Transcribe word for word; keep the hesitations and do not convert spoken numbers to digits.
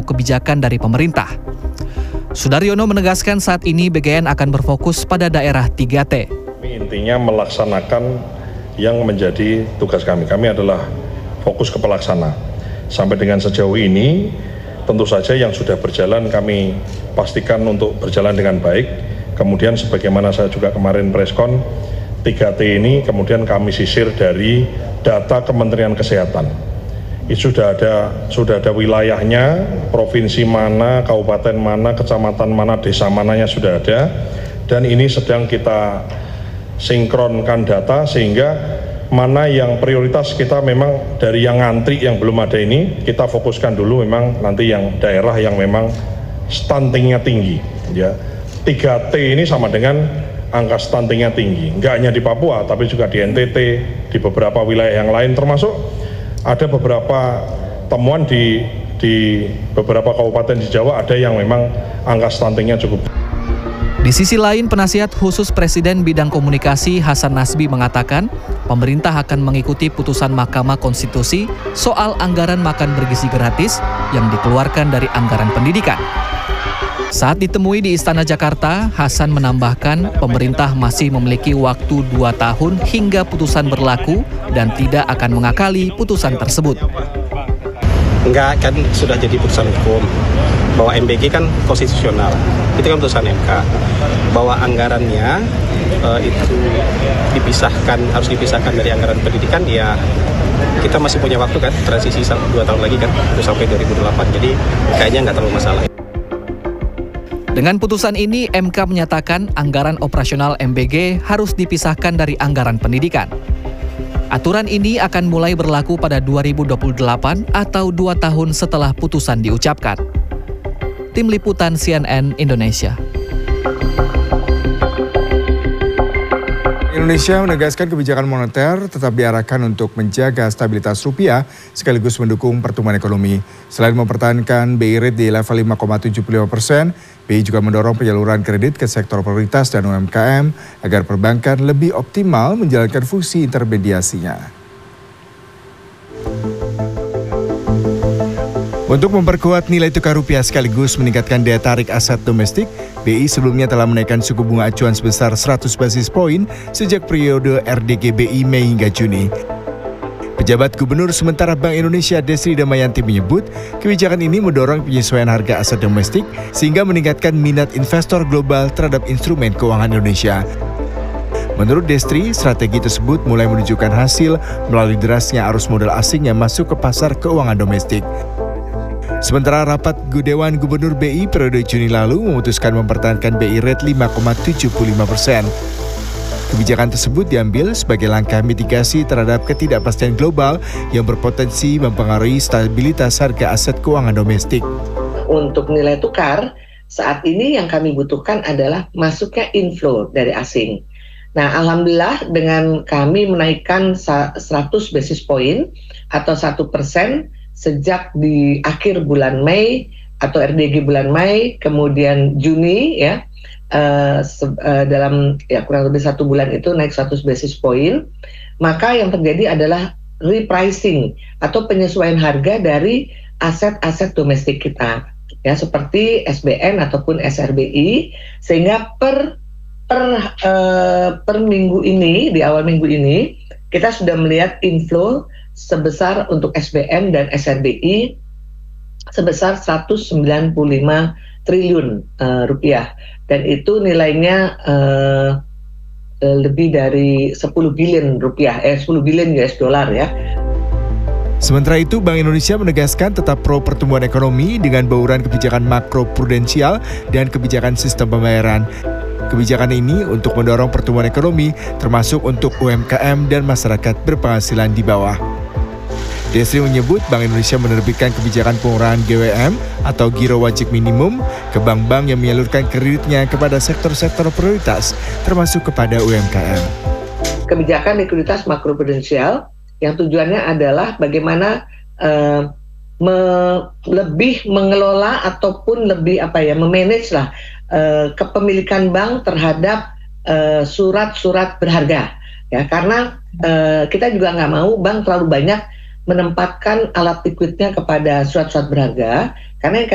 untuk kebijakan dari pemerintah. Sudaryono menegaskan saat ini B G N akan berfokus pada daerah tiga T. Intinya melaksanakan yang menjadi tugas kami. Kami adalah fokus ke pelaksana. Sampai dengan sejauh ini, tentu saja yang sudah berjalan kami pastikan untuk berjalan dengan baik. Kemudian sebagaimana saya juga kemarin preskon, tiga T ini kemudian kami sisir dari data Kementerian Kesehatan. Itu sudah ada sudah ada wilayahnya, provinsi mana, kabupaten mana, kecamatan mana, desa mananya sudah ada. Dan ini sedang kita sinkronkan data sehingga mana yang prioritas kita memang dari yang ngantri yang belum ada ini kita fokuskan dulu memang nanti yang daerah yang memang stuntingnya tinggi ya. tiga T ini sama dengan angka stuntingnya tinggi, nggak hanya di Papua tapi juga di N T T, di beberapa wilayah yang lain, termasuk ada beberapa temuan di di beberapa kabupaten di Jawa ada yang memang angka stuntingnya cukup. Di sisi lain, penasihat khusus Presiden bidang komunikasi Hasan Nasbi mengatakan pemerintah akan mengikuti putusan Mahkamah Konstitusi soal anggaran makan bergizi gratis yang dikeluarkan dari anggaran pendidikan. Saat ditemui di Istana Jakarta, Hasan menambahkan pemerintah masih memiliki waktu dua tahun hingga putusan berlaku dan tidak akan mengakali putusan tersebut. Enggak, kan sudah jadi putusan hukum bahwa M B G kan konstitusional, itu kan putusan M K, bahwa anggarannya uh, itu dipisahkan, harus dipisahkan dari anggaran pendidikan, ya kita masih punya waktu kan, transisi dua tahun lagi kan, sampai dua ribu delapan, jadi kayaknya nggak terlalu masalah. Dengan putusan ini, M K menyatakan anggaran operasional M B G harus dipisahkan dari anggaran pendidikan. Aturan ini akan mulai berlaku pada dua ribu dua puluh delapan atau dua tahun setelah putusan diucapkan. Tim Liputan C N N Indonesia. Indonesia menegaskan kebijakan moneter tetap diarahkan untuk menjaga stabilitas rupiah sekaligus mendukung pertumbuhan ekonomi. Selain mempertahankan B I rate di level lima koma tujuh lima persen, B I juga mendorong penyaluran kredit ke sektor prioritas dan U M K M agar perbankan lebih optimal menjalankan fungsi intermediasinya. Untuk memperkuat nilai tukar rupiah sekaligus meningkatkan daya tarik aset domestik, B I sebelumnya telah menaikkan suku bunga acuan sebesar seratus basis poin sejak periode R D G B I Mei hingga Juni. Pejabat Gubernur sementara Bank Indonesia Desri Damayanti menyebut, kebijakan ini mendorong penyesuaian harga aset domestik sehingga meningkatkan minat investor global terhadap instrumen keuangan Indonesia. Menurut Destri, strategi tersebut mulai menunjukkan hasil melalui derasnya arus modal asing yang masuk ke pasar keuangan domestik. Sementara rapat Dewan Gubernur B I periode Juni lalu memutuskan mempertahankan B I rate lima koma tujuh lima persen. Kebijakan tersebut diambil sebagai langkah mitigasi terhadap ketidakpastian global yang berpotensi mempengaruhi stabilitas harga aset keuangan domestik. Untuk nilai tukar, saat ini yang kami butuhkan adalah masuknya inflow dari asing. Nah, alhamdulillah dengan kami menaikkan seratus basis point atau satu persen sejak di akhir bulan Mei atau R D G bulan Mei, kemudian Juni ya, uh, uh, dalam ya kurang lebih satu bulan itu naik seratus basis point, maka yang terjadi adalah repricing atau penyesuaian harga dari aset-aset domestik kita, ya seperti S B N ataupun S R B I, sehingga per per uh, per minggu ini, di awal minggu ini kita sudah melihat inflow sebesar untuk S B N dan S R B I sebesar seratus sembilan puluh lima triliun uh, rupiah, dan itu nilainya uh, lebih dari sepuluh billion rupiah, eh sepuluh billion U S dollar ya. Sementara itu, Bank Indonesia menegaskan tetap pro pertumbuhan ekonomi dengan bauran kebijakan makro prudensial dan kebijakan sistem pembayaran. Kebijakan ini untuk mendorong pertumbuhan ekonomi, termasuk untuk U M K M dan masyarakat berpenghasilan di bawah. Desri menyebut Bank Indonesia menerbitkan kebijakan pengurangan G W M atau giro wajib minimum ke bank-bank yang menyalurkan kreditnya kepada sektor-sektor prioritas, termasuk kepada U M K M. Kebijakan likuiditas makroprudensial yang tujuannya adalah bagaimana uh, me, lebih mengelola ataupun lebih apa ya, memanage lah uh, kepemilikan bank terhadap uh, surat-surat berharga. Ya, karena uh, kita juga nggak mau bank terlalu banyak menempatkan alat liquidnya kepada surat-surat berharga, karena yang